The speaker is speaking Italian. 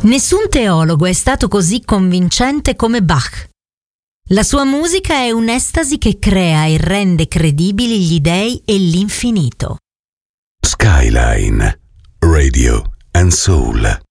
Nessun teologo è stato così convincente come Bach. La sua musica è un'estasi che crea e rende credibili gli dei e l'infinito. Skyline, Radio and Soul.